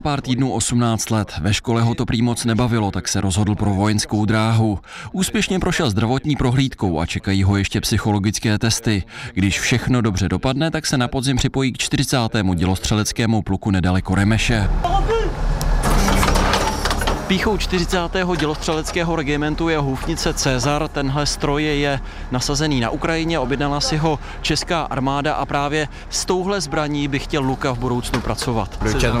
Pár týdnů 18 let. Ve škole ho to prý moc nebavilo, tak se rozhodl pro vojenskou dráhu. Úspěšně prošel zdravotní prohlídkou a čekají ho ještě psychologické testy. Když všechno dobře dopadne, tak se na podzim připojí k 40. dělostřeleckému pluku nedaleko Remeše. Pýchou 40. dělostřeleckého regimentu je houfnice Cezar. Tenhle stroj je nasazený na Ukrajině, objednala si ho česká armáda a právě s touhle zbraní by chtěl Luka v budoucnu pracovat.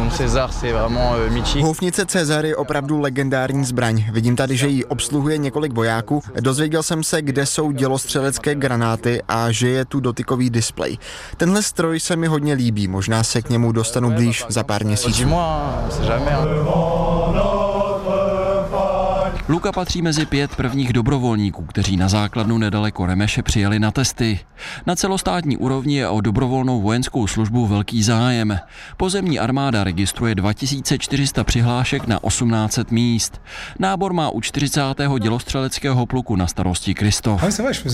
Houfnice Cezar je opravdu legendární zbraň. Vidím tady, že ji obsluhuje několik vojáků. Dozvěděl jsem se, kde jsou dělostřelecké granáty a že je tu dotykový displej. Tenhle stroj se mi hodně líbí, možná se k němu dostanu blíž za pár měsíců. Luka patří mezi 5 prvních dobrovolníků, kteří na základnu nedaleko Remeše přijeli na testy. Na celostátní úrovni je o dobrovolnou vojenskou službu velký zájem. Pozemní armáda registruje 2400 přihlášek na 1800 míst. Nábor má u 40. dělostřeleckého pluku na starosti Kristof.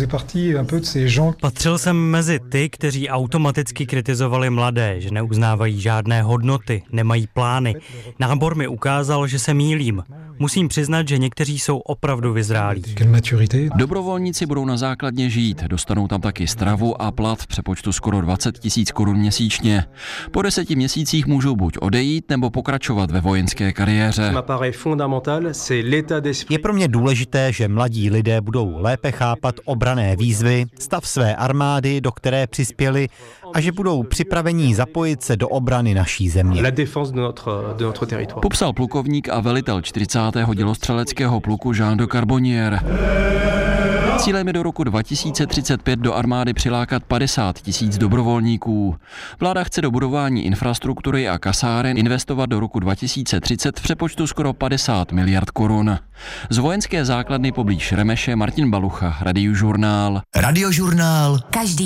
Patřil jsem mezi ty, kteří automaticky kritizovali mladé, že neuznávají žádné hodnoty, nemají plány. Nábor mi ukázal, že se mýlím. Musím přiznat, že někteří jsou opravdu vyzrálí. Dobrovolníci budou na základně žít, dostanou tam taky stravu a plat v přepočtu skoro 20 000 korun měsíčně. Po 10 měsících můžou buď odejít, nebo pokračovat ve vojenské kariéře. Je pro mě důležité, že mladí lidé budou lépe chápat obranné výzvy, stav své armády, do které přispěli, a že budou připraveni zapojit se do obrany naší země. Popsal plukovník a velitel 40. dělostřeleckého pluku Jean de Carbonnier. Cílem je do roku 2035 do armády přilákat 50 000 dobrovolníků. Vláda chce do budování infrastruktury a kasáren investovat do roku 2030 v přepočtu skoro 50 miliard korun. Z vojenské základny poblíž Remeše Martin Balucha, Radiožurnál. Radiožurnál. Každý